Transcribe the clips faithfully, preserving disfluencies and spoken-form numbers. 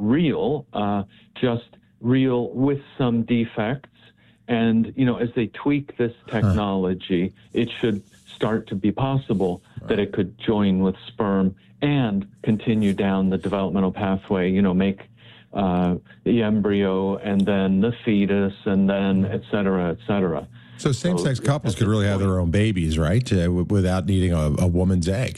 real, uh, just real with some defects. And, you know, as they tweak this technology, huh. it should start to be possible right. that it could join with sperm and continue down the developmental pathway, you know, make uh, the embryo and then the fetus and then et cetera, et cetera. So same-sex so, couples could really have their own babies, right, uh, w- without needing a, a woman's egg.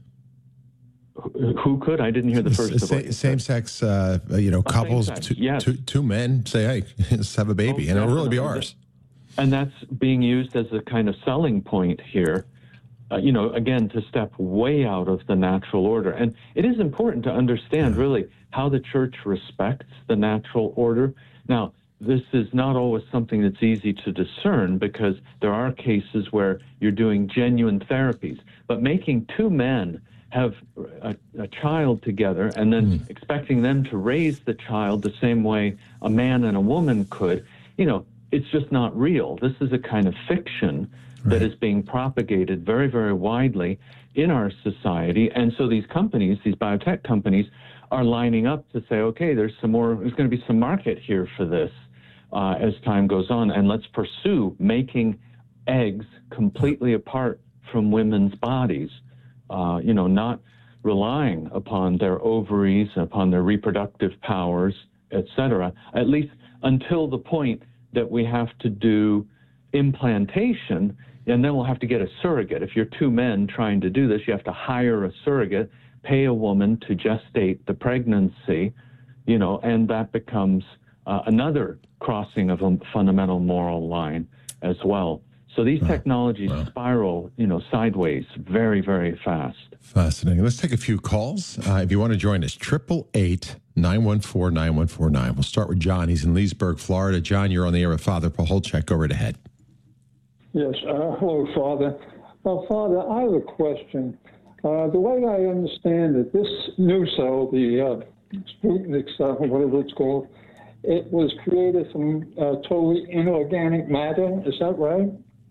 Who could? I didn't hear the first Sa- of it. Same-sex, uh, you know, oh, couples, two, yes. two, two men say, hey, let's have a baby, oh, and it'll really be ours. And that's being used as a kind of selling point here, uh, you know, again, to step way out of the natural order. And it is important to understand, yeah. really, how the church respects the natural order. Now, this is not always something that's easy to discern because there are cases where you're doing genuine therapies. But making two men have a, a child together and then mm. expecting them to raise the child the same way a man and a woman could, you know, it's just not real. This is a kind of fiction right. that is being propagated very, very widely in our society. And so these companies, these biotech companies, are lining up to say, okay, there's some more, there's going to be some market here for this uh, as time goes on. And let's pursue making eggs completely apart from women's bodies, uh, you know, not relying upon their ovaries, upon their reproductive powers, et cetera, at least until the point that we have to do implantation, and then we'll have to get a surrogate. If you're two men trying to do this, you have to hire a surrogate, pay a woman to gestate the pregnancy, you know, and that becomes uh, another crossing of a fundamental moral line as well. So these wow. technologies wow. spiral, you know, sideways very, very fast. Fascinating. Let's take a few calls. Uh, if you want to join us, triple eight nine one four nine one four nine. We'll start with John. He's in Leesburg, Florida. John, you're on the air with Father Pacholczyk. Go right ahead. Yes. Uh, hello, Father. Well, Father, I have a question. Uh, the way I understand it, this new cell, the uh, Sputnik cell, whatever it's called, it was created from uh, totally inorganic matter. Is that right?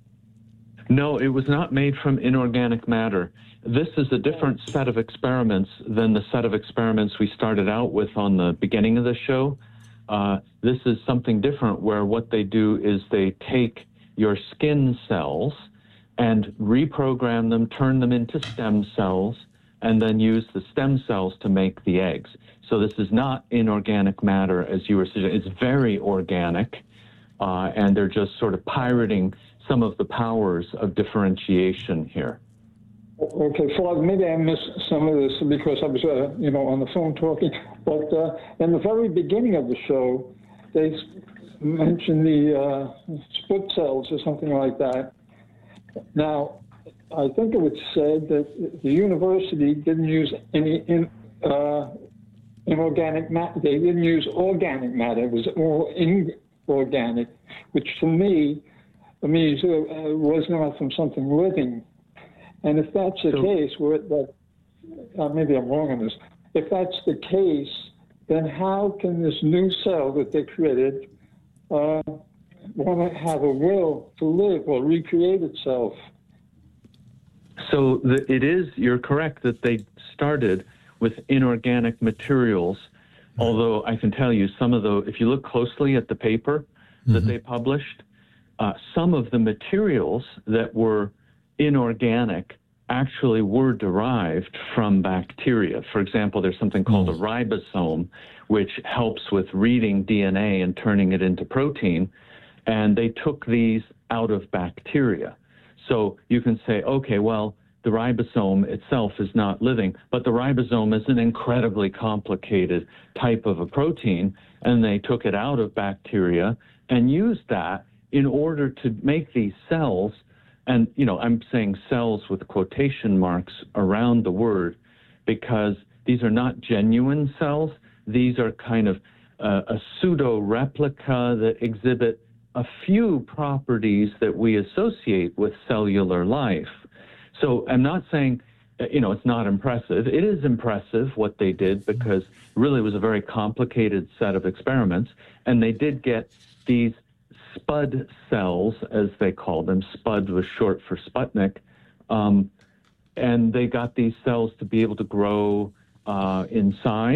No, it was not made from inorganic matter. This is a different set of experiments than the set of experiments we started out with on the beginning of the show. Uh, this is something different where what they do is they take your skin cells and reprogram them, turn them into stem cells, and then use the stem cells to make the eggs. So this is not inorganic matter, as you were suggesting. It's very organic, uh, and they're just sort of pirating some of the powers of differentiation here. Okay, Father, maybe I missed some of this because I was, uh, you know, on the phone talking. But uh, in the very beginning of the show, they mentioned the uh, split cells or something like that. Now, I think it was said that the university didn't use any in, uh, inorganic matter. They didn't use organic matter. It was all inorganic, which to me means it was not from something living. And if that's the so, case, where that, uh, maybe I'm wrong on this, if that's the case, then how can this new cell that they created uh, want to have a will to live or recreate itself? So the, it is, you're correct that they started with inorganic materials, mm-hmm. although I can tell you some of the, if you look closely at the paper mm-hmm. that they published, uh, some of the materials that were inorganic actually were derived from bacteria. For example, there's something called mm. a ribosome, which helps with reading D N A and turning it into protein, and they took these out of bacteria. So you can say, okay, well, the ribosome itself is not living, but the ribosome is an incredibly complicated type of a protein, and they took it out of bacteria and used that in order to make these cells. And, you know, I'm saying cells with quotation marks around the word because these are not genuine cells. These are kind of uh, a pseudo-replica that exhibit a few properties that we associate with cellular life. So I'm not saying, you know, it's not impressive. It is impressive what they did because really it was a very complicated set of experiments. And they did get these spud cells, as they call them. Spud was short for Sputnik. Um, and they got these cells to be able to grow uh, in size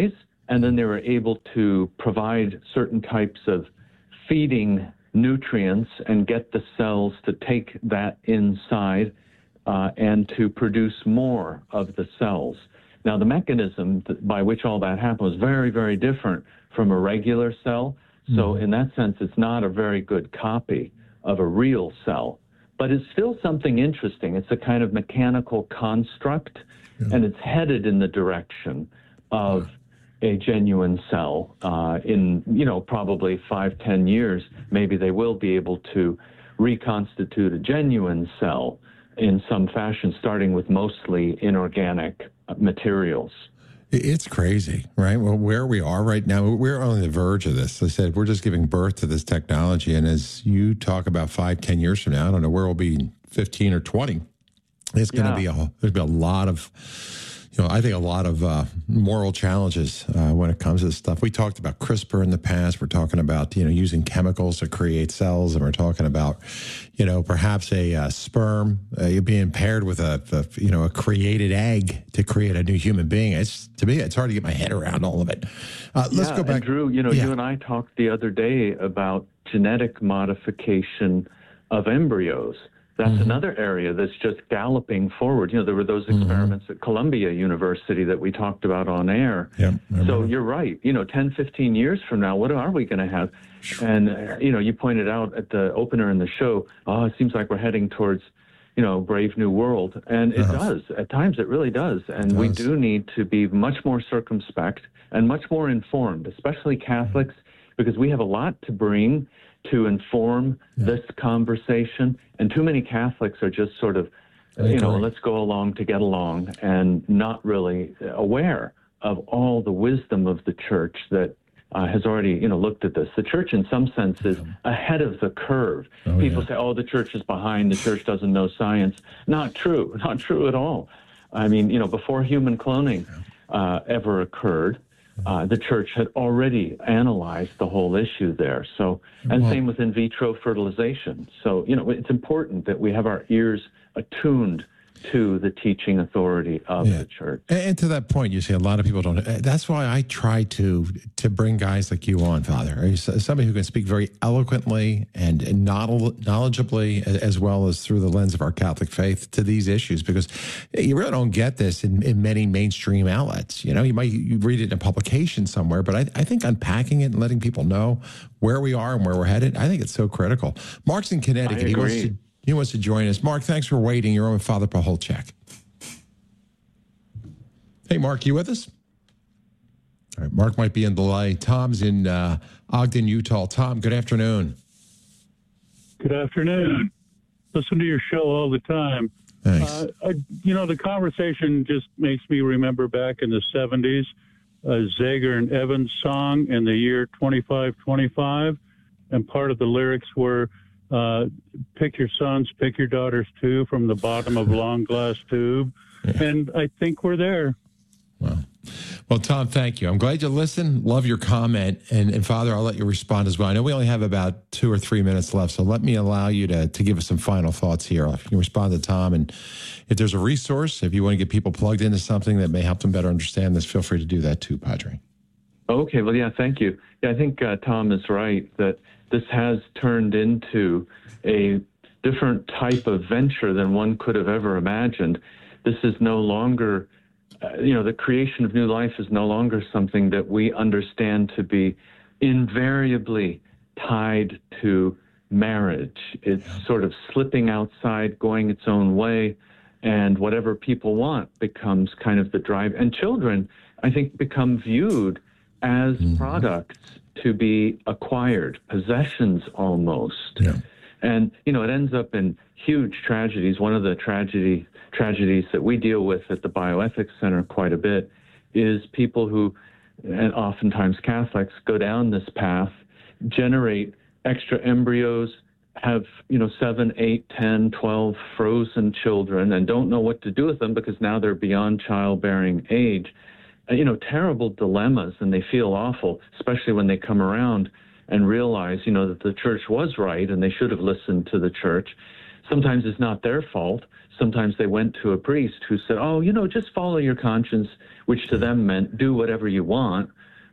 and then they were able to provide certain types of feeding nutrients and get the cells to take that inside uh, and to produce more of the cells. Now, the mechanism th- by which all that happened was very, very different from a regular cell. So in that sense, it's not a very good copy of a real cell. But it's still something interesting. It's a kind of mechanical construct, yeah. and it's headed in the direction of yeah. a genuine cell. Uh, in, you know, probably five, ten years, maybe they will be able to reconstitute a genuine cell in some fashion, starting with mostly inorganic materials. It's crazy, right? Well, where we are right now, we're on the verge of this. I said, we're just giving birth to this technology. And as you talk about five, ten years from now, I don't know where we'll be fifteen or twenty. It's going to yeah. be a, there's been a lot of, you know, I think a lot of uh, moral challenges uh, when it comes to this stuff. We talked about CRISPR in the past. We're talking about, you know, using chemicals to create cells. And we're talking about, you know, perhaps a uh, sperm uh, being paired with a, a, you know, a created egg to create a new human being. It's, to me, it's hard to get my head around all of it. Uh, let's yeah, go back. And Drew, you know, yeah. you and I talked the other day about genetic modification of embryos. That's mm-hmm. another area that's just galloping forward. You know, there were those experiments mm-hmm. at Columbia University that we talked about on air. Yep, so you're right. You know, ten, fifteen years from now, what are we going to have? And, uh, you know, you pointed out at the opener in the show, oh, it seems like we're heading towards, you know, Brave New World. And it uh-huh. does. At times it really does. And does. we do need to be much more circumspect and much more informed, especially Catholics, mm-hmm. because we have a lot to bring to inform yeah. this conversation. And too many Catholics are just sort of, you know, let's go along to get along and not really aware of all the wisdom of the church that uh, has already, you know, looked at this. The church in some sense is ahead of the curve. Oh, People yeah. say, oh, the church is behind. The church doesn't know science. Not true. Not true at all. I mean, you know, before human cloning uh, ever occurred, Uh, the church had already analyzed the whole issue there. So, and well, same with in vitro fertilization. So, you know, it's important that we have our ears attuned to the teaching authority of yeah. the church. And, and to that point, you see, a lot of people don't. That's why I try to to bring guys like you on, Father. Somebody who can speak very eloquently and, and knowledgeably, as well as through the lens of our Catholic faith, to these issues, because you really don't get this in, in many mainstream outlets. You know, you might you read it in a publication somewhere, but I, I think unpacking it and letting people know where we are and where we're headed, I think it's so critical. Mark's in Connecticut. I agree. He wants to He wants to join us. Mark, thanks for waiting. You're on with Father Pacholczyk. Hey, Mark, you with us? All right, Mark might be in delay. Tom's in uh, Ogden, Utah. Tom, good afternoon. Good afternoon. Listen to your show all the time. Thanks. Uh, I, you know, the conversation just makes me remember back in the seventies, uh, Zager and Evans song in the year twenty-five twenty-five, and part of the lyrics were, Uh, pick your sons, pick your daughters too, from the bottom of long glass tube. Yeah. And I think we're there. Well, well, Tom, thank you. I'm glad you listened. Love your comment. And, and Father, I'll let you respond as well. I know we only have about two or three minutes left, so let me allow you to, to give us some final thoughts here. You can respond to Tom. And if there's a resource, if you want to get people plugged into something that may help them better understand this, feel free to do that too, Padre. Okay, well, yeah, thank you. Yeah, I think uh, Tom is right that this has turned into a different type of venture than one could have ever imagined. This is no longer, uh, you know, the creation of new life is no longer something that we understand to be invariably tied to marriage. It's sort of slipping outside, going its own way, and whatever people want becomes kind of the drive. And children, I think, become viewed as mm-hmm. products to be acquired, possessions almost. Yeah. And, you know, it ends up in huge tragedies. One of the tragedy tragedies that we deal with at the Bioethics Center quite a bit is people who, and oftentimes Catholics, go down this path, generate extra embryos, have, you know, seven, eight, ten, twelve frozen children and don't know what to do with them because now they're beyond childbearing age. You know, terrible dilemmas, and they feel awful, especially when they come around and realize, you know, that the church was right and they should have listened to the church. Sometimes it's not their fault. Sometimes they went to a priest who said, oh, you know, just follow your conscience, which to them meant do whatever you want.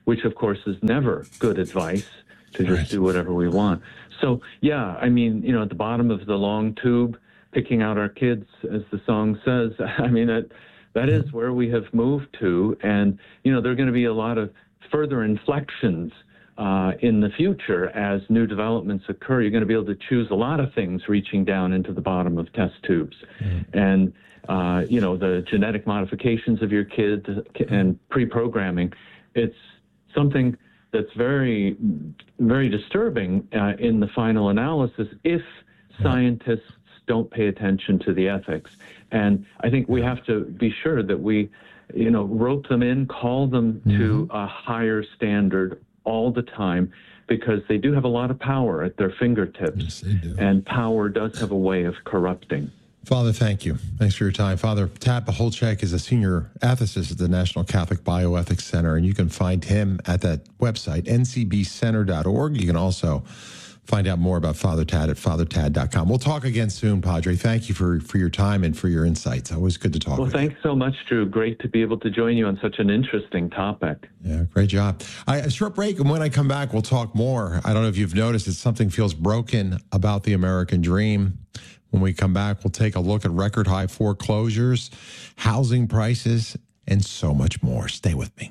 which of course is never good advice to just Right. do whatever we want. So, yeah, I mean, you know, at the bottom of the long tube, picking out our kids, as the song says, I mean, that, that is where we have moved to. And, you know, there are going to be a lot of further inflections uh, in the future as new developments occur. You're going to be able to choose a lot of things reaching down into the bottom of test tubes. Mm-hmm. And, uh, you know, the genetic modifications of your kids and pre-programming, it's something that's very, very disturbing uh, in the final analysis if scientists don't pay attention to the ethics. And I think we have to be sure that we, you know, rope them in, call them mm-hmm. to a higher standard all the time, because they do have a lot of power at their fingertips. Yes, they do. And power does have a way of corrupting. Father, thank you. Thanks for your time. Father Tad Pacholczyk is a senior ethicist at the National Catholic Bioethics Center, and you can find him at that website, n c b center dot org. You can also find out more about Father Tad at father tad dot com. We'll talk again soon, Padre. Thank you for, for your time and for your insights. Always good to talk well, with thanks you. so much, Drew. Great to be able to join you on such an interesting topic. Yeah, great job. I, a short break, and when I come back, we'll talk more. I don't know if you've noticed that something feels broken about the American dream. When we come back, we'll take a look at record high foreclosures, housing prices, and so much more. Stay with me.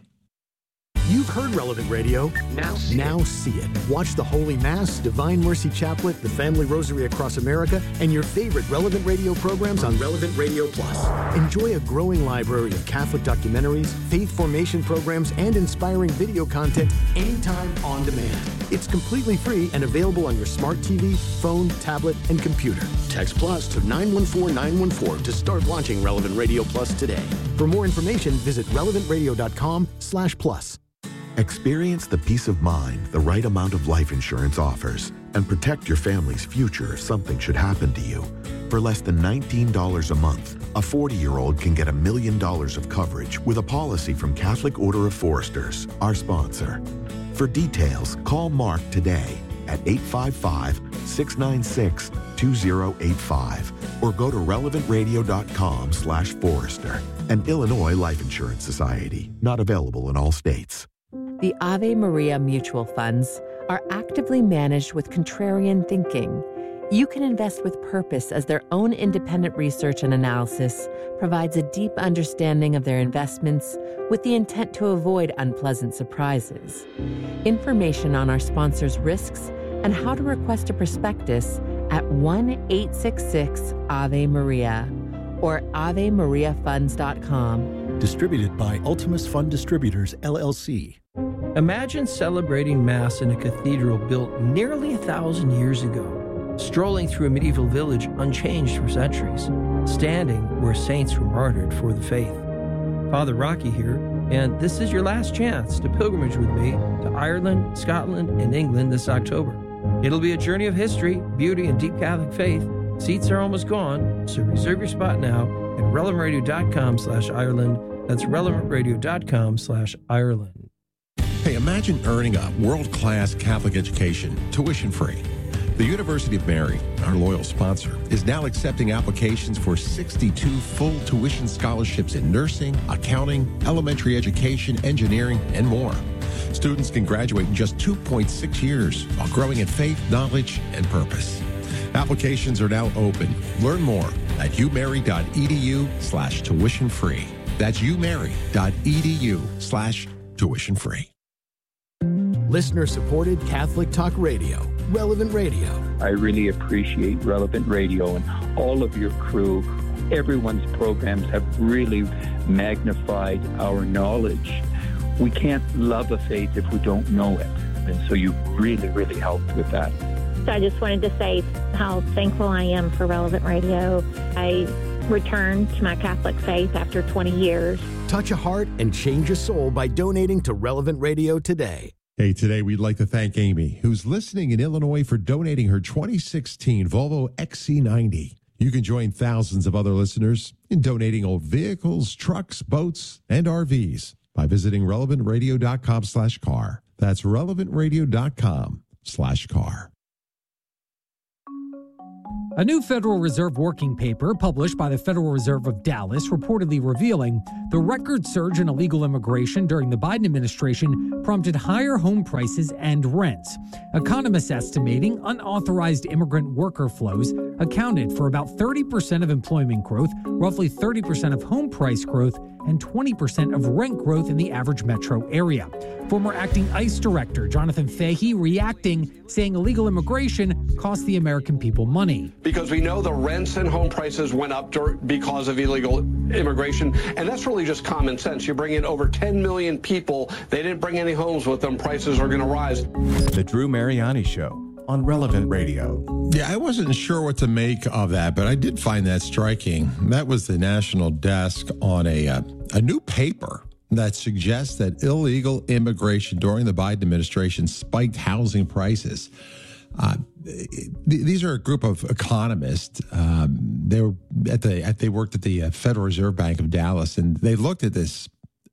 You've heard Relevant Radio. Now see, now see it. Watch the Holy Mass, Divine Mercy Chaplet, the Family Rosary Across America, and your favorite Relevant Radio programs on Relevant Radio Plus. Enjoy a growing library of Catholic documentaries, faith formation programs, and inspiring video content anytime on demand. It's completely free and available on your smart T V, phone, tablet, and computer. Text Plus to nine one four nine one four to start watching Relevant Radio Plus today. For more information, visit relevant radio dot com slash plus. Experience the peace of mind the right amount of life insurance offers and protect your family's future if something should happen to you. For less than nineteen dollars a month, a forty-year-old can get a million dollars of coverage with a policy from Catholic Order of Foresters, our sponsor. For details, call Mark today at eight five five, six nine six, two zero eight five or go to relevant radio dot com slash Forester. An Illinois Life Insurance Society, not available in all states. The Ave Maria mutual funds are actively managed with contrarian thinking. You can invest with purpose as their own independent research and analysis provides a deep understanding of their investments with the intent to avoid unpleasant surprises. Information on our sponsors' risks and how to request a prospectus at one eight six six Ave Maria or ave maria funds dot com. Distributed by Ultimus Fund Distributors, L L C. Imagine celebrating Mass in a cathedral built nearly a thousand years ago, strolling through a medieval village unchanged for centuries, standing where saints were martyred for the faith. Father Rocky here, and this is your last chance to pilgrimage with me to Ireland, Scotland, and England this October. It'll be a journey of history, beauty, and deep Catholic faith. Seats are almost gone, so reserve your spot now at relevant radio dot com slash Ireland. That's relevant radio dot com slash Ireland. Hey, imagine earning a world-class Catholic education, tuition-free. The University of Mary, our loyal sponsor, is now accepting applications for sixty-two full tuition scholarships in nursing, accounting, elementary education, engineering, and more. Students can graduate in just two point six years while growing in faith, knowledge, and purpose. Applications are now open. Learn more at umary.edu slash tuition free. That's umary.edu slash tuition free. Listener-supported Catholic Talk Radio, Relevant Radio. I really appreciate Relevant Radio and all of your crew. Everyone's programs have really magnified our knowledge. We can't love a faith if we don't know it. And so you really, really helped with that. So I just wanted to say how thankful I am for Relevant Radio. I returned to my Catholic faith after twenty years. Touch a heart and change a soul by donating to Relevant Radio today. Hey, today we'd like to thank Amy, who's listening in Illinois, for donating her twenty sixteen Volvo X C ninety. You can join thousands of other listeners in donating old vehicles, trucks, boats, and R Vs by visiting relevant radio dot com slash car. That's relevant radio dot com slash car. A new Federal Reserve working paper published by the Federal Reserve of Dallas reportedly revealing the record surge in illegal immigration during the Biden administration prompted higher home prices and rents. Economists estimating unauthorized immigrant worker flows accounted for about thirty percent of employment growth, roughly thirty percent of home price growth, and twenty percent of rent growth in the average metro area. Former acting ICE director Jonathan Fahey reacting, saying illegal immigration cost the American people money. Because we know the rents and home prices went up because of illegal immigration, and that's really just common sense. You bring in over ten million people, they didn't bring any homes with them, prices are going to rise. The Drew Mariani Show on Relevant Radio. Yeah, I wasn't sure what to make of that, but I did find that striking. That was the national desk on a uh, a new paper that suggests that illegal immigration during the Biden administration spiked housing prices. Uh, th- these are a group of economists. Um, they were at the at, they worked at the uh, Federal Reserve Bank of Dallas, and they looked at this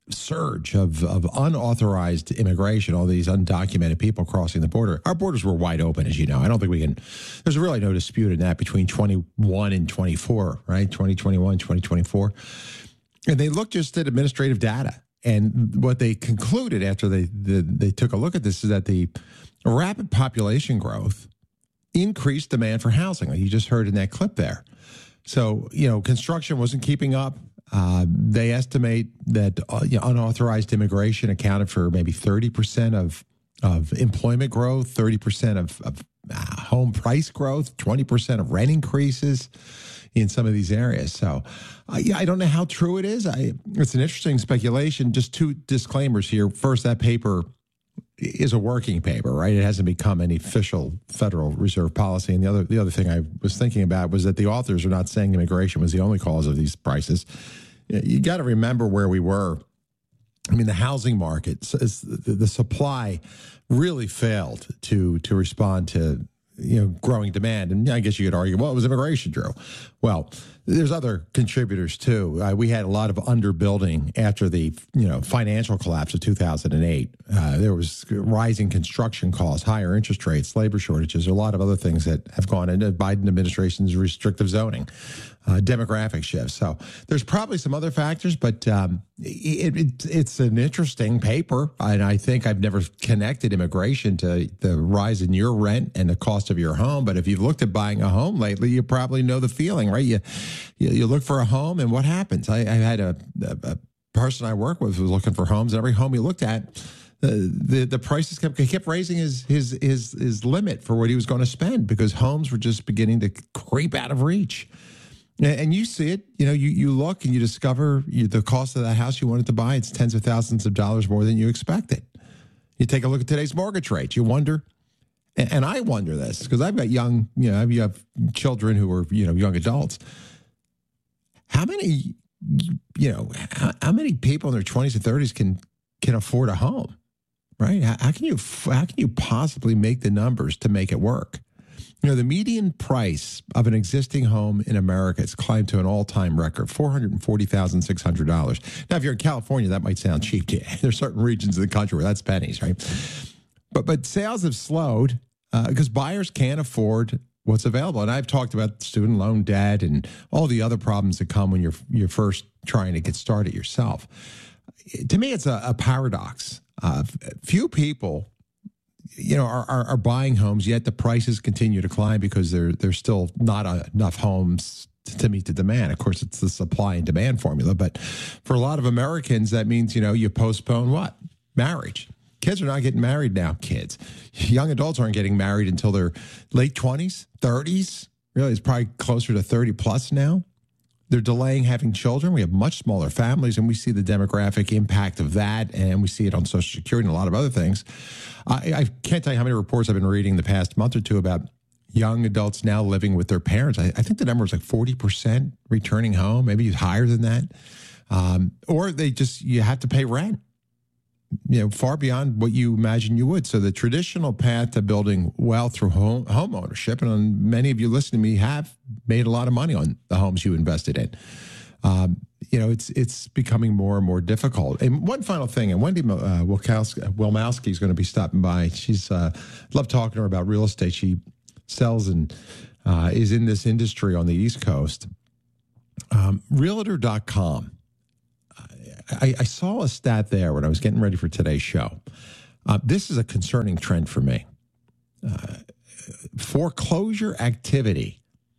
surge of, of unauthorized immigration, all these undocumented people crossing the border. Our borders were wide open, as you know. I don't think we can, there's really no dispute in that between twenty-one and twenty-four, right? twenty twenty-one, twenty twenty-four. And they looked just at administrative data. And what they concluded after they, they, they took a look at this is that the rapid population growth increased demand for housing, like you just heard in that clip there. So, you know, construction wasn't keeping up. Uh, they estimate that uh, you know, unauthorized immigration accounted for maybe thirty percent of, of employment growth, thirty percent of, of uh, home price growth, twenty percent of rent increases in some of these areas. So, uh, yeah, I don't know how true it is. I, it's an interesting speculation. Just two disclaimers here. First, that paper is a working paper, right? It hasn't become any official Federal Reserve policy. And the other the other thing I was thinking about was that the authors are not saying immigration was the only cause of these prices. You got to remember where we were. I mean, the housing market, the supply really failed to to respond to, you know, growing demand. And I guess you could argue, well, it was immigration, Drew. Well, there's other contributors too. Uh, we had a lot of underbuilding after the, you know, financial collapse of two thousand eight. Uh, there was rising construction costs, higher interest rates, labor shortages, a lot of other things that have gone into Biden administration's restrictive zoning, uh, demographic shifts. So there's probably some other factors, but um, it, it, it's an interesting paper. And I think I've never connected immigration to the rise in your rent and the cost of your home. But if you've looked at buying a home lately, you probably know the feeling, right? You You, you look for a home, and what happens? I, I had a, a, a person I work with who was looking for homes, and every home he looked at, uh, the the prices kept he kept raising his his his his limit for what he was going to spend because homes were just beginning to creep out of reach. And, and you see it, you know, you you look and you discover you, the cost of that house you wanted to buy, it's tens of thousands of dollars more than you expected. You take a look at today's mortgage rates, you wonder. And, and I wonder this because I've got young, you know, you have children who are, you know, young adults. How many, you know, how, how many people in their twenties and thirties can can afford a home, right? How, how can you how can you possibly make the numbers to make it work? You know, the median price of an existing home in America has climbed to an all-time record, four hundred forty thousand six hundred dollars. Now, if you're in California, that might sound cheap to you. There's certain regions of the country where that's pennies, right? But but sales have slowed uh, because buyers can't afford what's available. And I've talked about student loan debt and all the other problems that come when you're you're first trying to get started yourself. To me, it's a, a paradox. Uh, few people, you know, are, are, are buying homes, yet the prices continue to climb because there there's still not a, enough homes to, to meet the demand. Of course, it's the supply and demand formula. But for a lot of Americans, that means, you know, you postpone what? Marriage. Kids are not getting married now, kids. Young adults aren't getting married until their late twenties, thirties. Really, it's probably closer to thirty plus now. They're delaying having children. We have much smaller families, and we see the demographic impact of that, and we see it on Social Security and a lot of other things. I, I can't tell you how many reports I've been reading the past month or two about young adults now living with their parents. I, I think the number is like forty percent returning home, maybe higher than that. Um, or they just, you have to pay rent, you know, far beyond what you imagine you would. So the traditional path to building wealth through home, home ownership, and many of you listening to me have made a lot of money on the homes you invested in. Um, you know, it's it's becoming more and more difficult. And one final thing, and Wendy uh, Wilkowski, Wilmowski is going to be stopping by. She's uh, love talking to her about real estate. She sells and uh, is in this industry on the East Coast. Um, Realtor dot com. I, I saw a stat there when I was getting ready for today's show. Uh, this is a concerning trend for me. Uh, foreclosure activity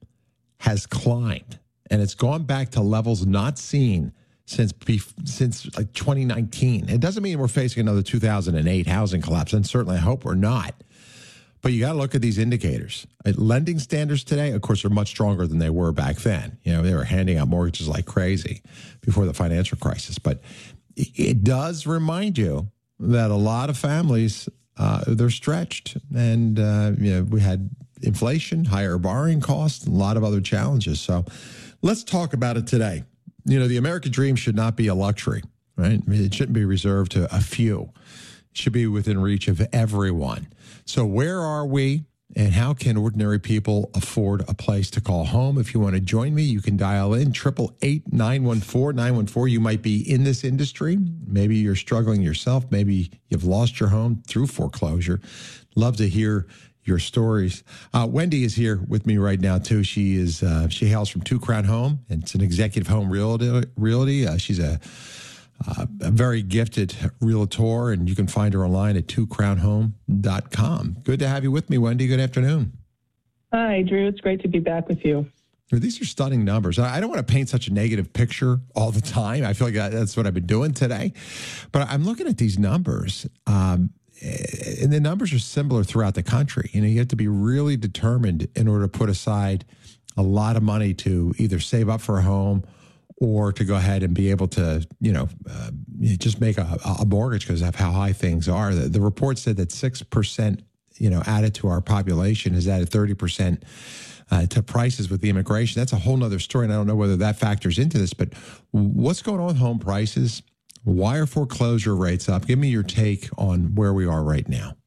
has climbed, and it's gone back to levels not seen since since like twenty nineteen. It doesn't mean we're facing another two thousand eight housing collapse, and certainly I hope we're not. But you got to look at these indicators. Lending standards today, of course, are much stronger than they were back then. You know, they were handing out mortgages like crazy before the financial crisis. But it does remind you that a lot of families, uh, they're stretched. And, uh, you know, we had inflation, higher borrowing costs, and a lot of other challenges. So let's talk about it today. You know, the American dream should not be a luxury, right? It shouldn't be reserved to a few. It should be within reach of everyone. So where are we, and how can ordinary people afford a place to call home? If you want to join me, you can dial in triple eight nine one four nine one four. You might be in this industry. Maybe you're struggling yourself. Maybe you've lost your home through foreclosure. Love to hear your stories. Uh, Wendy is here with me right now too. She is uh, she hails from Two Crown Home, and it's an executive home realty. realty. Uh, she's a Uh, a very gifted realtor, and you can find her online at two crown home dot com. Good to have you with me, Wendy. Good afternoon. Hi, Drew. It's great to be back with you. These are stunning numbers. I don't want to paint such a negative picture all the time. I feel like that's what I've been doing today. But I'm looking at these numbers, um, and the numbers are similar throughout the country. You know, you have to be really determined in order to put aside a lot of money to either save up for a home or to go ahead and be able to, you know, uh, just make a, a mortgage because of how high things are. The, the report said that six percent, you know, added to our population has added thirty percent uh, to prices with the immigration. That's a whole nother story, and I don't know whether that factors into this, but what's going on with home prices? Why are foreclosure rates up? Give me your take on where we are right now.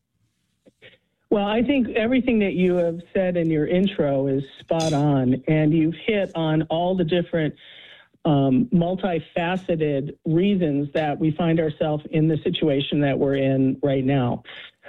Well, I think everything that you have said in your intro is spot on, and you've hit on all the different Um, multifaceted reasons that we find ourselves in the situation that we're in right now.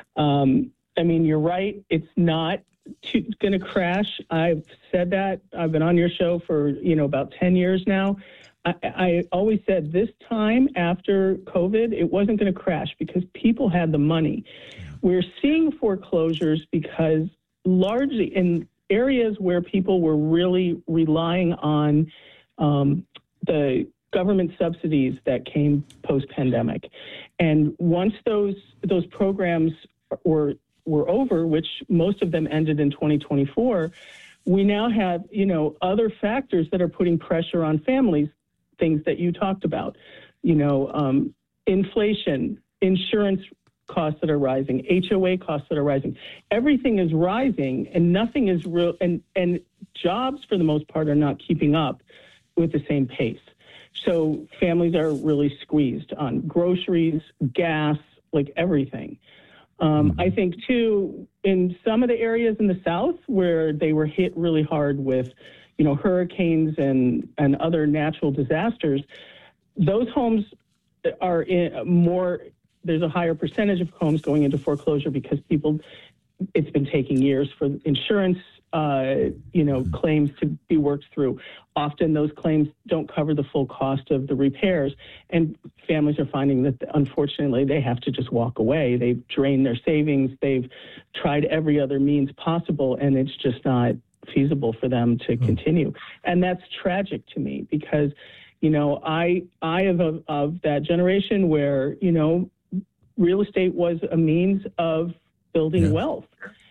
Um, I mean, you're right. It's not going to crash. I've said that. I've been on your show for, you know, about ten years now. I, I always said this time after COVID, it wasn't going to crash because people had the money. We're seeing foreclosures because largely in areas where people were really relying on um, the government subsidies that came post-pandemic. And once those those programs were were over, which most of them ended in twenty twenty-four, we now have, you know, other factors that are putting pressure on families, things that you talked about, you know, um, inflation, insurance costs that are rising, H O A costs that are rising. Everything is rising and nothing is real, and, and jobs for the most part are not keeping up with the same pace. So families are really squeezed on groceries, gas, like everything. Um, I think, too, in some of the areas in the South where they were hit really hard with, you know, hurricanes and, and other natural disasters, those homes are in more, there's a higher percentage of homes going into foreclosure because people, it's been taking years for insurance Uh, you know, claims to be worked through. Often those claims don't cover the full cost of the repairs, and families are finding that, unfortunately, they have to just walk away. They've drained their savings. They've tried every other means possible, and it's just not feasible for them to continue. And that's tragic to me because, you know, I I am of, of that generation where, you know, real estate was a means of building yeah. wealth.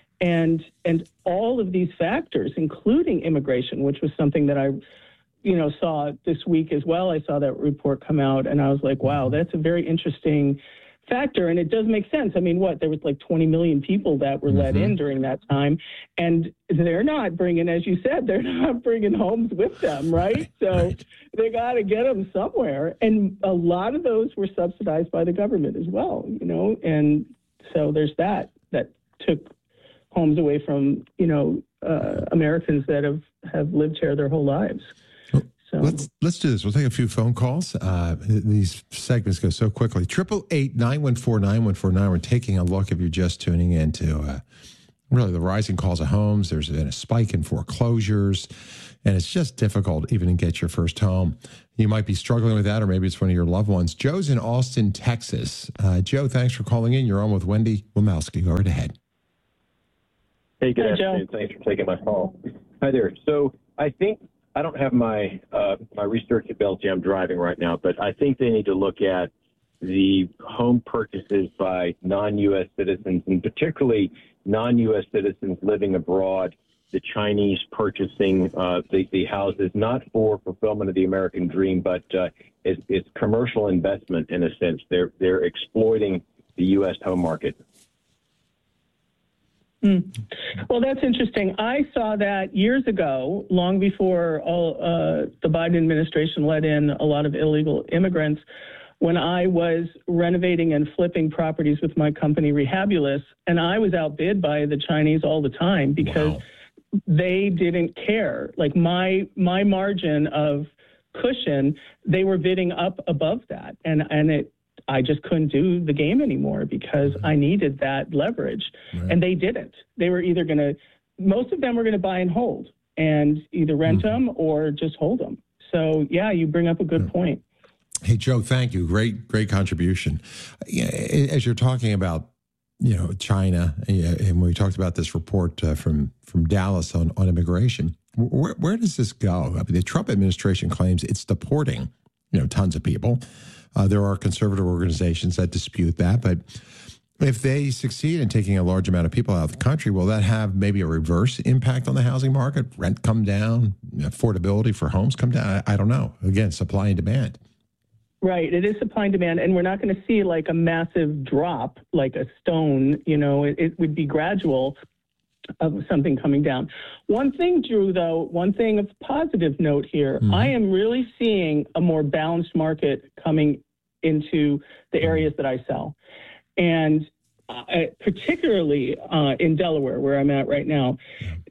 And and all of these factors, including immigration, which was something that I, you know, saw this week as well. I saw that report come out, and I was like, wow, that's a very interesting factor. And it does make sense. I mean, what, there was like twenty million people that were let mm-hmm. in during that time. And they're not bringing, as you said, they're not bringing homes with them, right? right so right. they got to get them somewhere. And a lot of those were subsidized by the government as well, you know. And so there's that, that took homes away from, you know, uh, Americans that have, have lived here their whole lives. So let's let's do this. We'll take a few phone calls. Uh, these segments go so quickly. Triple eight nine one four nine one four nine. We're taking a look if you're just tuning in to uh, really the rising calls of homes. There's been a spike in foreclosures, and it's just difficult even to get your first home. You might be struggling with that, or maybe it's one of your loved ones. Joe's in Austin, Texas. Uh, Joe, thanks for calling in. You're on with Wendy Womelsky. Go right ahead. Hey, good Hi, afternoon. Joe. Thanks for taking my call. Hi there. So I think I don't have my uh, my research ability. I'm driving right now, but I think they need to look at the home purchases by non-U S citizens, and particularly non-U S citizens living abroad, the Chinese purchasing uh, the, the houses, not for fulfillment of the American dream, but uh, it's, it's commercial investment in a sense. They're, they're exploiting the U S home market. Mm. Well, that's interesting. I saw that years ago, long before all, uh, the Biden administration let in a lot of illegal immigrants, when I was renovating and flipping properties with my company, Rehabulous, and I was outbid by the Chinese all the time because wow. they didn't care. Like my my margin of cushion, they were bidding up above that, and and it. I just couldn't do the game anymore because I needed that leverage. Right. And they didn't. They were either going to, most of them were going to buy and hold and either rent mm-hmm. them or just hold them. So, yeah, you bring up a good yeah. point. Hey, Joe, thank you. Great, great contribution. As you're talking about, you know, China, and we talked about this report uh, from, from Dallas on, on immigration, where, where does this go? I mean, the Trump administration claims it's deporting, you know, tons of people. Uh, there are conservative organizations that dispute that, but if they succeed in taking a large amount of people out of the country, will that have maybe a reverse impact on the housing market? Rent come down, affordability for homes come down? I, I don't know. Again, supply and demand. Right. It is supply and demand, and we're not going to see like a massive drop, like a stone. You know, it, it would be gradual of something coming down. One thing, Drew, though, one thing of positive note here, mm-hmm. I am really seeing a more balanced market coming into the areas that I sell. And uh, particularly uh, in Delaware, where I'm at right now,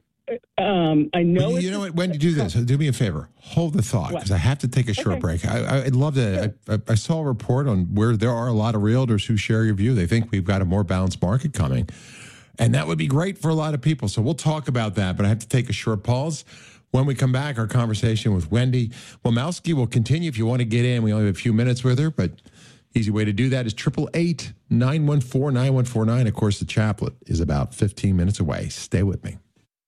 um, I know... Well, you know what, Wendy, do this. Do me a favor. Hold the thought, because I have to take a short okay. break. I, I'd love to... I, I saw a report on where there are a lot of realtors who share your view. They think we've got a more balanced market coming. And that would be great for a lot of people. So we'll talk about that, but I have to take a short pause. When we come back, our conversation with Wendy Womelsky will continue. If you want to get in, we only have a few minutes with her, but easy way to do that is eight eight eight, nine one four, nine one four nine. Of course, the chaplet is about fifteen minutes away. Stay with me.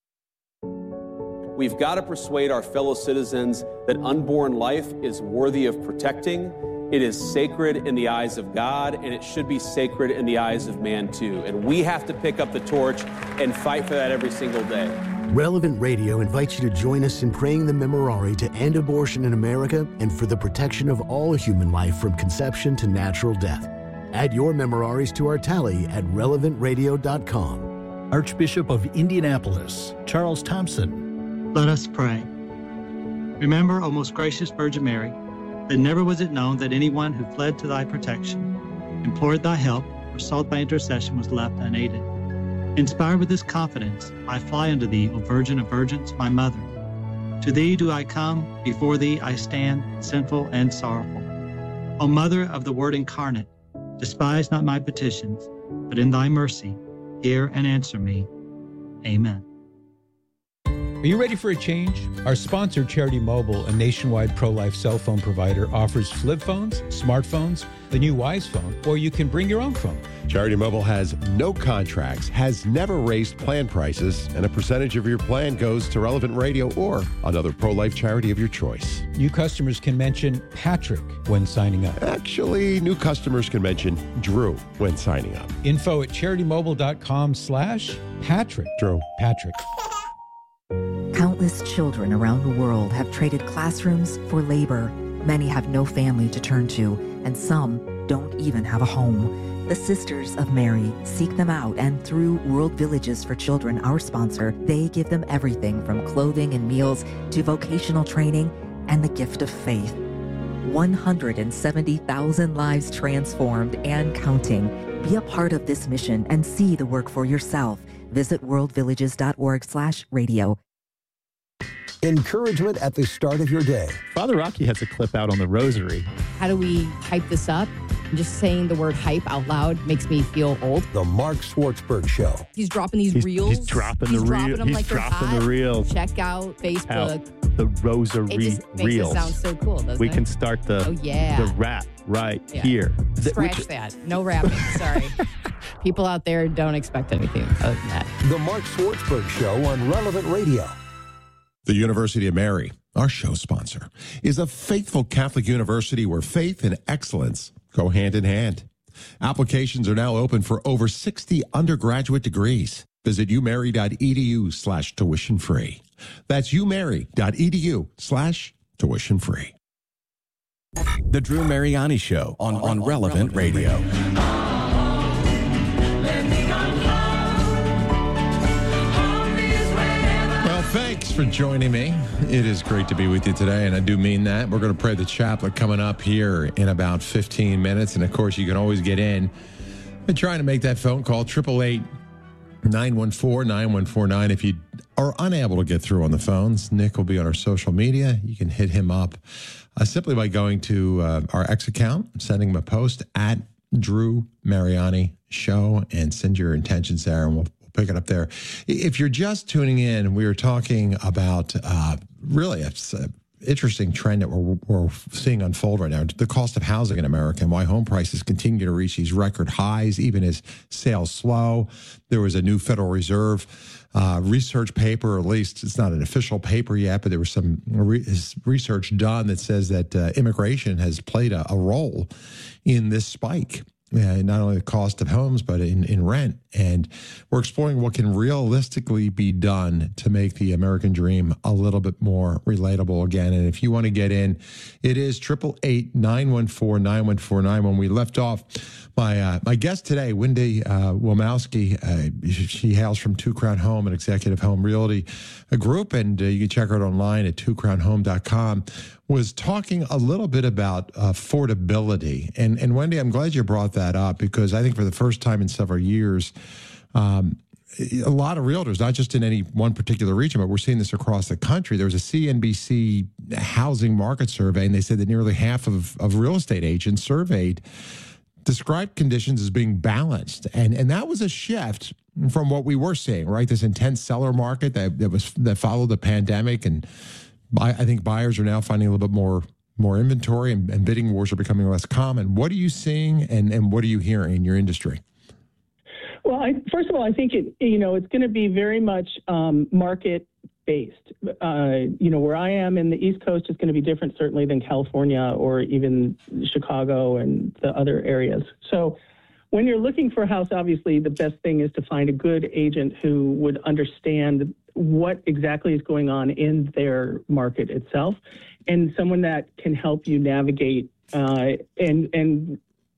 We've got to persuade our fellow citizens that unborn life is worthy of protecting. It is sacred in the eyes of God, and it should be sacred in the eyes of man, too. And we have to pick up the torch and fight for that every single day. Relevant Radio invites you to join us in praying the Memorare to end abortion in America and for the protection of all human life from conception to natural death. Add your Memoraries to our tally at relevant radio dot com. Archbishop of Indianapolis, Charles Thompson. Let us pray. Remember, O most gracious Virgin Mary, that never was it known that anyone who fled to thy protection, implored thy help, or sought thy intercession was left unaided. Inspired with this confidence, I fly unto thee, O Virgin of Virgins, my mother. To thee do I come, before thee I stand, sinful and sorrowful. O Mother of the Word incarnate, despise not my petitions, but in thy mercy, hear and answer me. Amen. Are you ready for a change? Our sponsor, Charity Mobile, a nationwide pro-life cell phone provider, offers flip phones, smartphones, the new Wise Phone, or you can bring your own phone. Charity Mobile has no contracts, has never raised plan prices, and a percentage of your plan goes to Relevant Radio or another pro-life charity of your choice. New customers can mention Patrick when signing up. Actually, new customers can mention Drew when signing up. Info at charitymobile.com slash Patrick. Drew. Patrick. Countless children around the world have traded classrooms for labor. Many have no family to turn to, and some don't even have a home. The Sisters of Mary seek them out, and through World Villages for Children, our sponsor, they give them everything from clothing and meals to vocational training and the gift of faith. one hundred seventy thousand lives transformed and counting. Be a part of this mission and see the work for yourself. Visit worldvillages.org slash radio. Encouragement at the start of your day. Father Rocky has a clip out on the rosary. How do we hype this up? Just saying the word hype out loud makes me feel old. The Mark Schwartzberg Show. He's dropping these he's, reels. He's dropping he's the dropping reels. them He's like dropping they're the reels. Check out Facebook. Out the Rosa It Re- just makes reels. it sound so cool, doesn't we it? can start the oh, yeah. the rap right Yeah. here. Scratch Which, that. No rapping. Sorry. People out there don't expect anything other than that. The Mark Schwartzberg Show on Relevant Radio. The University of Mary, our show sponsor, is a faithful Catholic university where faith and excellence go hand in hand. Applications are now open for over sixty undergraduate degrees. Visit umary.edu slash tuition free. That's umary.edu slash tuition free. The Drew Mariani Show on, on, on Relevant, Relevant Radio. Radio. Thanks for joining me. It is great to be with you today, and I do mean that. We're going to pray the chaplet coming up here in about fifteen minutes, and of course, you can always get in and trying to make that phone call, eight eight eight, nine one four, nine one four nine. If you are unable to get through on the phones, Nick will be on our social media. You can hit him up uh, simply by going to uh, our X account, sending him a post at Drew Mariani Show, and send your intentions there, and we'll pick it up there. If you're just tuning in, we were talking about uh, really a, a interesting trend that we're, we're seeing unfold right now, the cost of housing in America and why home prices continue to reach these record highs, even as sales slow. There was a new Federal Reserve uh, research paper, or at least it's not an official paper yet, but there was some re- research done that says that uh, immigration has played a, a role in this spike. Uh, not only the cost of homes, but in, in rent. And we're exploring what can realistically be done to make the American dream a little bit more relatable again. And if you want to get in, it is eight eight eight, nine one four, nine one four nine. When we left off, my uh, my guest today, Wendy uh, Wilmowski, uh, she hails from Two Crown Home, an executive home realty group, and uh, you can check her out online at two crown home dot com. Was talking a little bit about affordability. And, and Wendy, I'm glad you brought that up, because I think for the first time in several years, um, a lot of realtors, not just in any one particular region, but we're seeing this across the country. There was a C N B C housing market survey, and they said that nearly half of, of real estate agents surveyed described conditions as being balanced. And, and that was a shift from what we were seeing, right? This intense seller market that, that was that followed the pandemic, and I think buyers are now finding a little bit more more inventory, and, and bidding wars are becoming less common. What are you seeing, and, and what are you hearing in your industry? Well, I, first of all, I think it you know it's going to be very much um, market based. Uh, you know, where I am in the East Coast is going to be different, certainly, than California or even Chicago and the other areas. So, when you're looking for a house, obviously the best thing is to find a good agent who would understand what exactly is going on in their market itself, and someone that can help you navigate uh, and and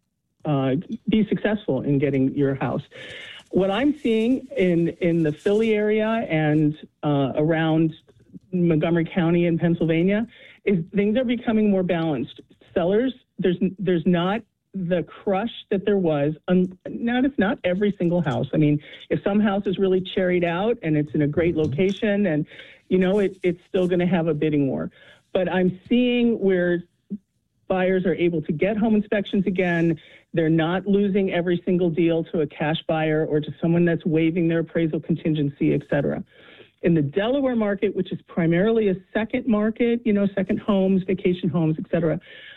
uh, be successful in getting your house. What I'm seeing in, in the Philly area and uh, around Montgomery County in Pennsylvania is things are becoming more balanced. Sellers, there's there's not the crush that there was, um, not if not every single house. I mean, if some house is really cherried out and it's in a great location, and, you know, it, it's still going to have a bidding war. But I'm seeing where buyers are able to get home inspections again. They're not losing every single deal to a cash buyer or to someone that's waiving their appraisal contingency, et cetera. In the Delaware market, which is primarily a second market, you know, second homes, vacation homes, et cetera,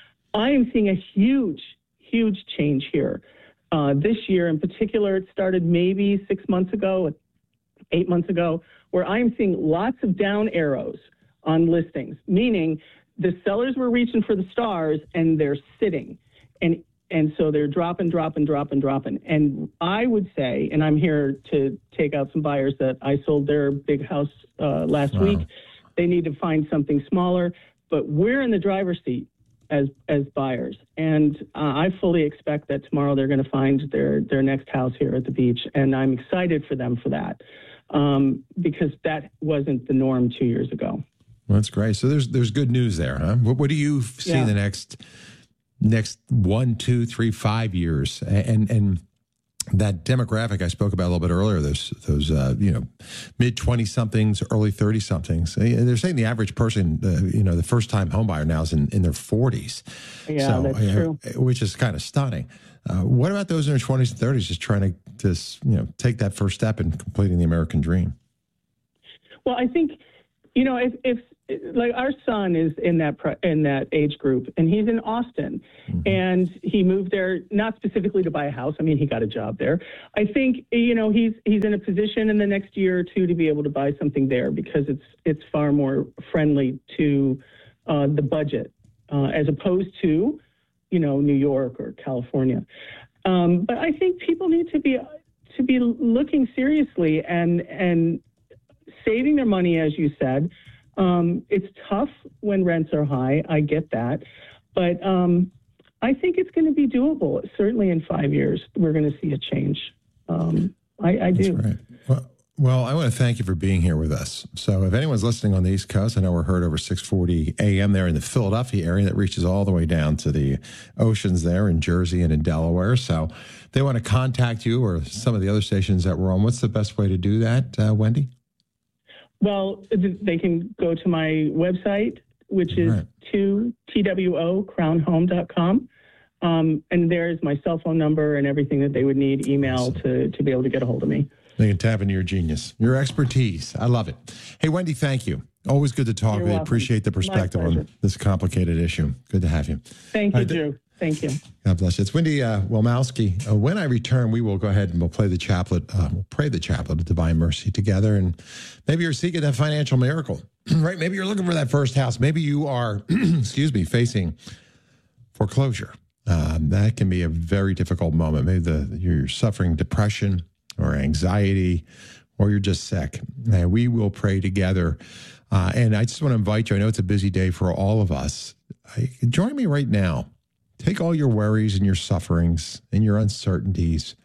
I am seeing a huge huge change here. Uh, this year in particular, it started maybe six months ago, eight months ago, where I'm seeing lots of down arrows on listings, meaning the sellers were reaching for the stars and they're sitting. And and so they're dropping, dropping, dropping, dropping. And I would say, and I'm here to take out some buyers that I sold their big house uh, last wow. week, they need to find something smaller, but we're in the driver's seat as as buyers. And uh, I fully expect that tomorrow they're going to find their, their next house here at the beach. And I'm excited for them for that, um, because that wasn't the norm two years ago. Well, that's great. So there's there's good news there, huh? What, what do you see yeah. in the next next one, two, three, five years? And and that demographic I spoke about a little bit earlier, those, those uh, you know, mid twenty-somethings, early thirty-somethings, they're saying the average person, uh, you know, the first-time homebuyer now is in, in their forties. Yeah, so, that's uh, true. Which is kind of stunning. Uh, what about those in their twenties and thirties just trying to just, you know, take that first step in completing the American dream? Well, I think, you know, if, if like our son is in that pre- in that age group, and he's in Austin, mm-hmm. and he moved there not specifically to buy a house. I mean, he got a job there. I think, you know, he's he's in a position in the next year or two to be able to buy something there because it's it's far more friendly to uh, the budget uh, as opposed to, you know, New York or California. Um, but I think people need to be to be looking seriously and and saving their money, as you said. Um, it's tough when rents are high. I get that. But um, I think it's going to be doable. Certainly in five years, we're going to see a change. Um, I, I do. That's right. Well, well, I want to thank you for being here with us. So if anyone's listening on the East Coast, I know we're heard over six forty A M there in the Philadelphia area that reaches all the way down to the oceans there in Jersey and in Delaware. So if they want to contact you or some of the other stations that we're on, what's the best way to do that, uh, Wendy? Well, they can go to my website, which is right. two T W O crown home dot com. Um, and there's my cell phone number and everything that they would need, email awesome. to, to be able to get a hold of me. They can tap into your genius, your expertise. I love it. Hey, Wendy, thank you. Always good to talk. You're we welcome. Appreciate the perspective on this complicated issue. Good to have you. Thank you, right, Drew. Thank you. God bless you. It's Wendy uh, Wilmowski. Uh, when I return, we will go ahead and we'll play the chaplet. Uh, we'll pray the chaplet of Divine Mercy together. And maybe you're seeking that financial miracle, right? Maybe you're looking for that first house. Maybe you are, excuse me, facing foreclosure. Um, that can be a very difficult moment. Maybe the, you're suffering depression or anxiety, or you're just sick. And we will pray together. Uh, and I just want to invite you. I know it's a busy day for all of us. I, join me right now. Take all your worries and your sufferings and your uncertainties.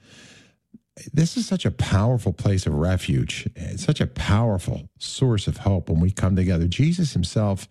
This is such a powerful place of refuge. It's such a powerful source of hope when we come together. Jesus himself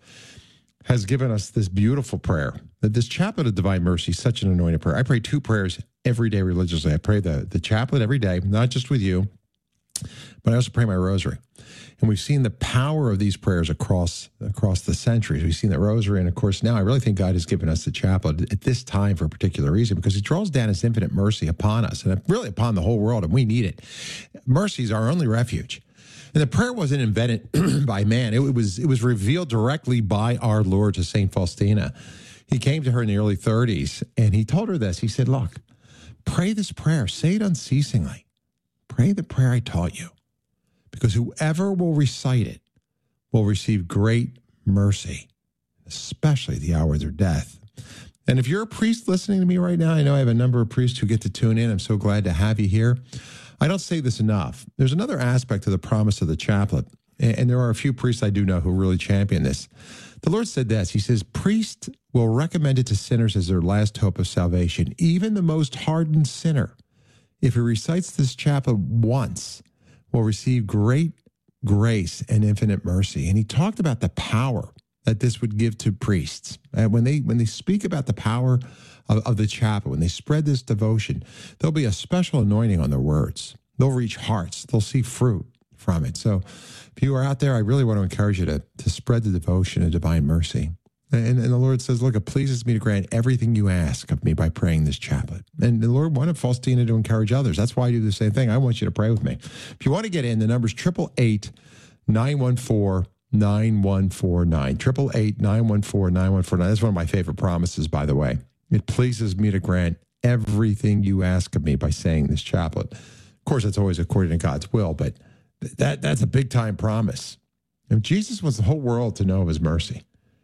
has given us this beautiful prayer. That this chaplet of Divine Mercy is such an anointed prayer. I pray two prayers every day religiously. I pray the, the chaplet every day, not just with you, but I also pray my rosary. And we've seen the power of these prayers across across the centuries. We've seen the rosary. And of course, now I really think God has given us the chaplet at this time for a particular reason, because he draws down his infinite mercy upon us and really upon the whole world. And we need it. Mercy is our only refuge. And the prayer wasn't invented by man. It was, it was revealed directly by our Lord to Saint Faustina. He came to her in the early thirties and he told her this. He said, look, pray this prayer. Say it unceasingly. Pray the prayer I taught you. Because whoever will recite it will receive great mercy, especially the hour of their death. And if you're a priest listening to me right now, I know I have a number of priests who get to tune in. I'm so glad to have you here. I don't say this enough. There's another aspect to the promise of the chaplet, and there are a few priests I do know who really champion this. The Lord said this. He says, priests will recommend it to sinners as their last hope of salvation, even the most hardened sinner. If he recites this chaplet once, will receive great grace and infinite mercy. And he talked about the power that this would give to priests. And when they when they speak about the power of, of the chaplet, when they spread this devotion, there'll be a special anointing on their words. They'll reach hearts. They'll see fruit from it. So if you are out there, I really want to encourage you to, to spread the devotion of divine mercy. And, and the Lord says, look, it pleases me to grant everything you ask of me by praying this chaplet. And the Lord wanted Faustina to encourage others. That's why I do the same thing. I want you to pray with me. If you want to get in, the number's eight eight eight, nine one four, nine one four nine. eight eight eight, nine one four, nine one four nine. That's one of my favorite promises, by the way. It pleases me to grant everything you ask of me by saying this chaplet. Of course, that's always according to God's will, but that that's a big-time promise. And Jesus wants the whole world to know of his mercy.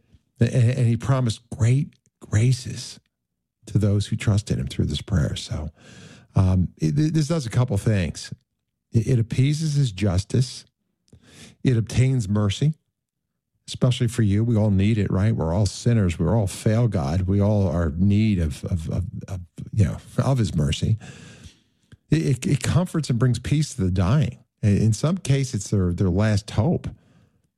And he promised great graces to those who trusted him through this prayer. So um, it, this does a couple things. It, it appeases his justice. It obtains mercy, especially for you. We all need it, right? We're all sinners. We all fail God. We all are in need of, of, of, of you know, of his mercy. It, it, it comforts and brings peace to the dying. In some cases, it's their, their last hope.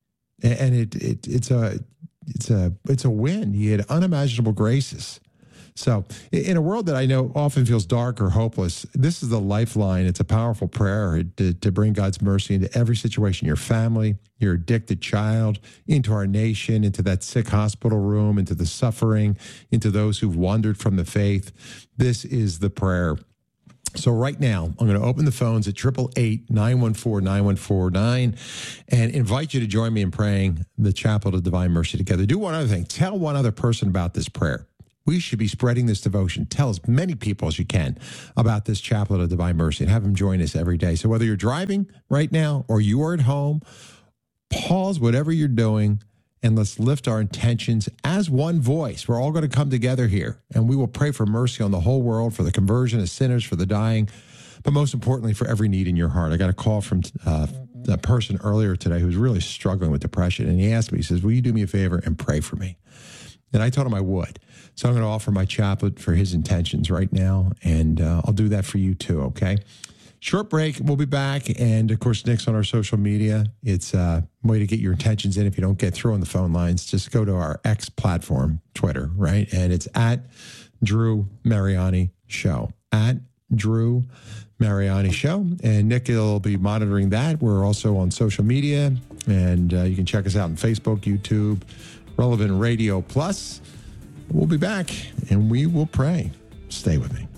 And it, it it's a... It's a it's a win. He had unimaginable graces. So in a world that I know often feels dark or hopeless, this is the lifeline. It's a powerful prayer to, to bring God's mercy into every situation, your family, your addicted child, into our nation, into that sick hospital room, into the suffering, into those who've wandered from the faith. This is the prayer. So right now, I'm going to open the phones at eight eight eight, nine one four, nine one four nine and invite you to join me in praying the Chaplet of Divine Mercy together. Do one other thing. Tell one other person about this prayer. We should be spreading this devotion. Tell as many people as you can about this Chaplet of Divine Mercy and have them join us every day. So whether you're driving right now or you are at home, pause whatever you're doing and let's lift our intentions as one voice. We're all going to come together here, and we will pray for mercy on the whole world, for the conversion of sinners, for the dying, but most importantly, for every need in your heart. I got a call from uh, a person earlier today who's really struggling with depression, and he asked me, he says, will you do me a favor and pray for me? And I told him I would. So I'm going to offer my chaplet for his intentions right now, and uh, I'll do that for you too, okay? Short break. We'll be back. And, of course, Nick's on our social media. It's a way to get your intentions in. If you don't get through on the phone lines, just go to our X platform, Twitter, right? And it's at Drew Mariani Show. At Drew Mariani Show. And Nick will be monitoring that. We're also on social media. And uh, you can check us out on Facebook, YouTube, Relevant Radio Plus. We'll be back, and we will pray. Stay with me.